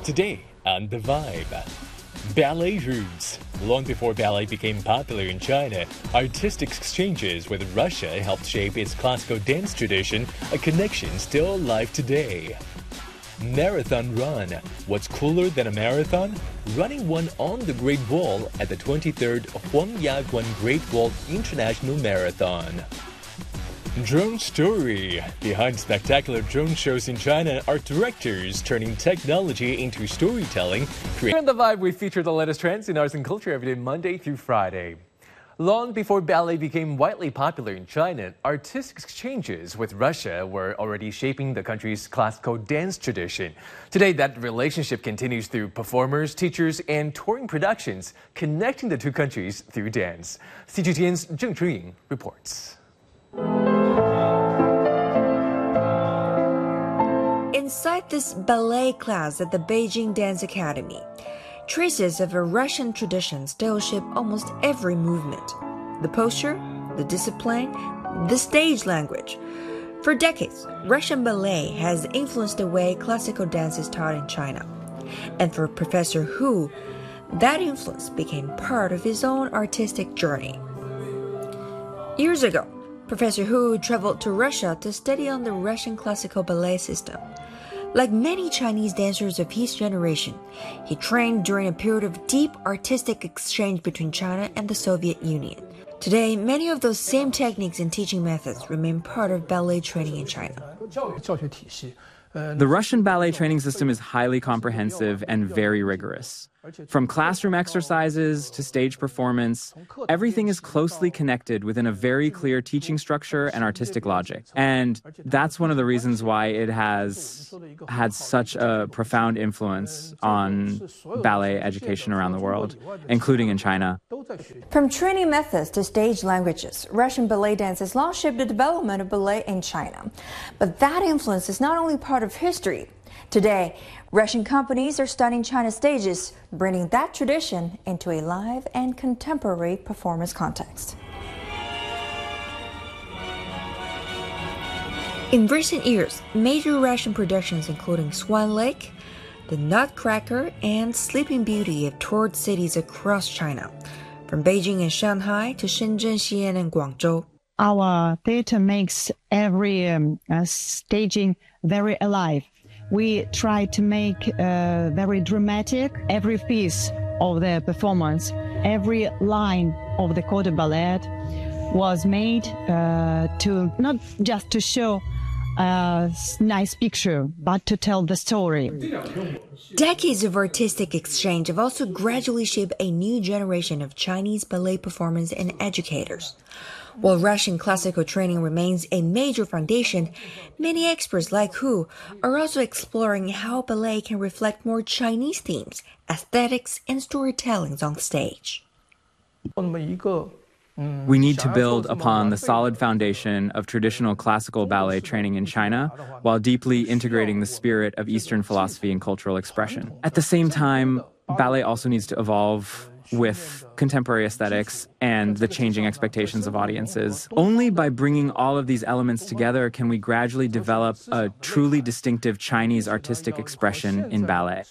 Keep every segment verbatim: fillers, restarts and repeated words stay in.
Today on The Vibe, ballet roots. Long before ballet became popular in China, artistic exchanges with Russia helped shape its classical dance tradition, a connection still alive today. Marathon run. What's cooler than a marathon? Running one on the Great Wall at the twenty-third Huangyaguan Great Wall International Marathon. Drone story. Behind spectacular drone shows in China are directors turning technology into storytelling. Here in The Vibe, we feature the latest trends in arts and culture every day, Monday through Friday. Long before ballet became widely popular in China, artistic exchanges with Russia were already shaping the country's classical dance tradition. Today, that relationship continues through performers, teachers, and touring productions, connecting the two countries through dance. C G T N's Zheng Zhiying reports. Inside this ballet class at the Beijing Dance Academy, traces of a Russian tradition still shape almost every movement. The posture, the discipline, the stage language. For decades, Russian ballet has influenced the way classical dance is taught in China. And for Professor Hu, that influence became part of his own artistic journey. Years ago, Professor Hu traveled to Russia to study on the Russian classical ballet system. Like many Chinese dancers of his generation, he trained during a period of deep artistic exchange between China and the Soviet Union. Today, many of those same techniques and teaching methods remain part of ballet training in China. The Russian ballet training system is highly comprehensive and very rigorous. From classroom exercises to stage performance, everything is closely connected within a very clear teaching structure and artistic logic. And that's one of the reasons why it has had such a profound influence on ballet education around the world, including in China. From training methods to stage languages, Russian ballet dance has long shaped the development of ballet in China. But that influence is not only part of history. Today, Russian companies are studying China's stages, bringing that tradition into a live and contemporary performance context. In recent years, major Russian productions including Swan Lake, The Nutcracker, and Sleeping Beauty have toured cities across China, from Beijing and Shanghai to Shenzhen, Xi'an, and Guangzhou. Our theater makes every um, uh, staging very alive. We try to make uh, very dramatic every piece of the performance. Every line of the corps de ballet was made uh, to not just to show a nice picture, but to tell the story. Decades of artistic exchange have also gradually shaped a new generation of Chinese ballet performers and educators. While Russian classical training remains a major foundation, many experts like Hu are also exploring how ballet can reflect more Chinese themes, aesthetics, and storytelling on stage. We need to build upon the solid foundation of traditional classical ballet training in China while deeply integrating the spirit of Eastern philosophy and cultural expression. At the same time, ballet also needs to evolve with contemporary aesthetics and the changing expectations of audiences. Only by bringing all of these elements together can we gradually develop a truly distinctive Chinese artistic expression in ballet.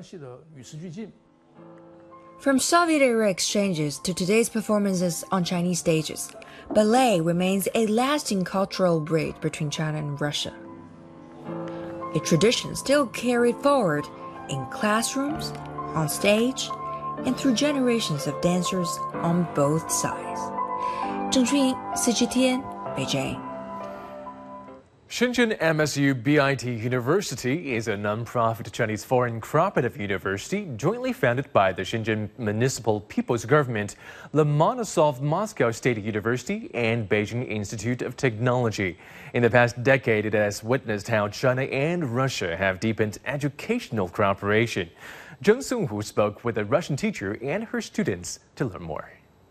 From Soviet-era exchanges to today's performances on Chinese stages, ballet remains a lasting cultural bridge between China and Russia. A tradition still carried forward in classrooms, on stage, and through generations of dancers on both sides. Zheng Zhiying, C G T N, Beijing. Shenzhen M S U B I T University is a non-profit Chinese foreign cooperative university jointly founded by the Shenzhen Municipal People's Government, Lomonosov Moscow State University, and Beijing Institute of Technology. In the past decade, it has witnessed how China and Russia have deepened educational cooperation. Zheng Songhu spoke with a Russian teacher and her students to learn more.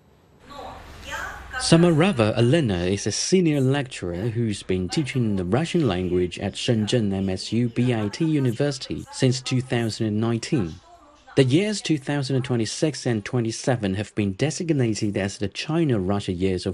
Samarava Elena is a senior lecturer who's been teaching the Russian language at Shenzhen M S U B I T University since two thousand nineteen. The years two thousand twenty-six and twenty-seven have been designated as the China-Russia years of